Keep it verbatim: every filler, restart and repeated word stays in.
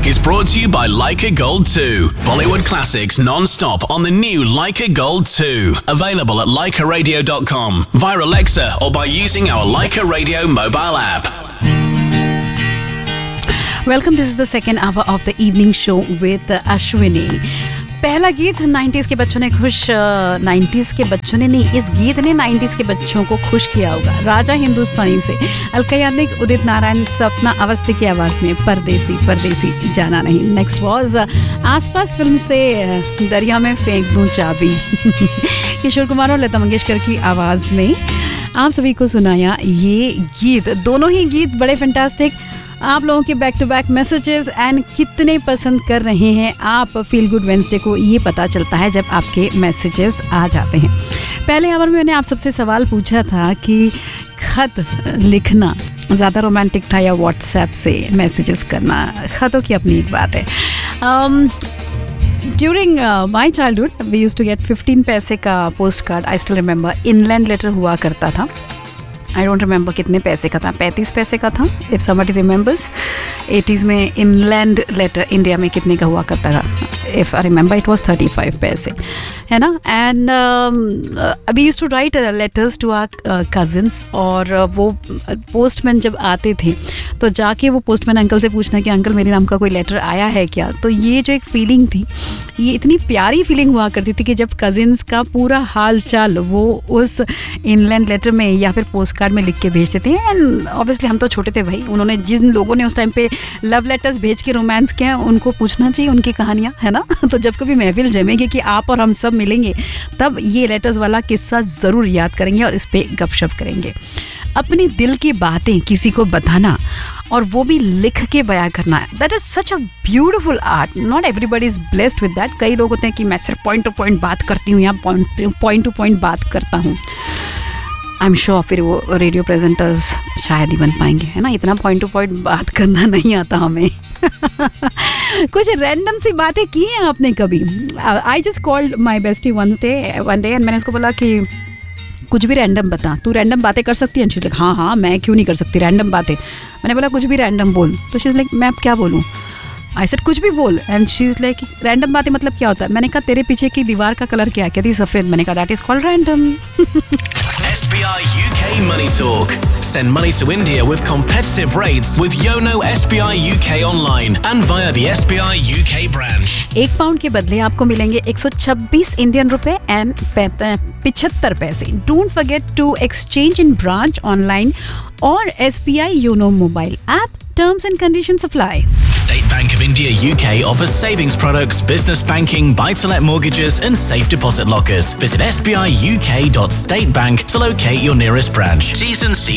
Track is brought to you by Leica Gold two. Bollywood classics non-stop on the new Leica Gold two. Available at leica radio dot com, via Alexa or by using our Leica Radio mobile app. Welcome, this is the second hour of the evening show with Ashwini. पहला गीत nineties के बच्चों ने खुश nineties के बच्चों ने नहीं इस गीत ने नाइंटीज़ के बच्चों को खुश किया होगा। राजा हिंदुस्तानी से अलका याग्निक, उदित नारायण, सपना अवस्थी की आवाज़ में परदेसी परदेसी जाना नहीं। नेक्स्ट वॉज आसपास फिल्म से दरिया में फेंक दूं चाबी किशोर कुमार और लता मंगेशकर की आवाज़ में आप सभी को सुनाया ये गीत। दोनों ही गीत बड़े फैंटास्टिक। आप लोगों के back to back messages and कितने पसंद कर रहे हैं आप फील गुड वेडनेसडे को, ये पता चलता है जब आपके मैसेजेस आ जाते हैं। पहले आवर में मैंने आप सबसे सवाल पूछा था कि खत लिखना ज़्यादा रोमांटिक था या व्हाट्सएप से मैसेजेस करना। खतों की अपनी एक बात है। During my childhood we use to get fifteen पैसे का post card. I still remember inland letter हुआ करता था। आई डोंट रिमेंबर कितने पैसे का था, पैंतीस पैसे का था इफ़ समबडी रिमेंबर्स। एटीज़ में इनलैंड लेटर इंडिया में कितने का हुआ करता था, if I remember it was thirty five पैसे, है ना। And we used to write letters to our cousins, और वो पोस्टमैन जब आते थे तो जाके वो पोस्टमैन अंकल से पूछना कि अंकल मेरे नाम का कोई लेटर आया है क्या। तो ये जो एक फीलिंग थी, ये इतनी प्यारी फीलिंग हुआ करती थी कि जब कज़िन्स का पूरा हाल चाल वो उस इनलैंड लेटर में या फिर पोस्ट कार्ड में लिख के भेजते थे। एंड ऑब्वियसली हम तो छोटे थे भाई, उन्होंने जिन लोगों ने उस टाइम पे लव लेटर्स भेज के रोमांस किया उनको पूछना चाहिए उनकी कहानियाँ, है ना। तो जब कभी महफिल जमेगी कि आप और हम सब मिलेंगे तब ये लेटर्स वाला किस्सा ज़रूर याद करेंगे और इस पर गपशप करेंगे। अपने दिल की बातें किसी को बताना और वो भी लिख के बयां करना, that is such a beautiful art. Not everybody is blessed with that. कई लोग होते हैं कि मैं सिर्फ पॉइंट टू पॉइंट बात करती हूँ या पॉइंट पॉइंट टू पॉइंट बात करता हूँ। आई एम श्योर फिर वो रेडियो प्रेजेंटर्स शायद ही बन पाएंगे, है ना। इतना पॉइंट टू पॉइंट बात करना नहीं आता हमें। कुछ रैंडम सी बातें की हैं आपने कभी? I just called my bestie one day one day and मैंने उसको बोला कि कुछ भी रैंडम बता, तू रैंडम बातें कर सकती है? शी इज़ लाइक हाँ हाँ मैं क्यों नहीं कर सकती रैंडम बातें। मैंने बोला कुछ भी रैंडम बोल, तो शी इज़ लाइक मैं अब क्या बोलूँ? आई सेड कुछ भी बोल। And she is like random बातें मतलब क्या होता है? मैंने कहा तेरे पीछे की दीवार का कलर क्या है? कहती सफ़ेद। मैंने कहा that is called random. S B I U K Money Talk. Send money to India with competitive rates with Yono S B I U K online and via the S B I U K branch. एक pound के बदले आपको मिलेंगे एक सौ छब्बीस Indian रुपए and पिछहत्तर पैसे। Don't forget to exchange in branch, online और S B I Yono mobile app. Terms and conditions apply. State Bank of India U K offers savings products, business banking, buy-to-let mortgages and safe deposit lockers. Visit s b i u k dot state bank to locate your nearest branch. T's and C's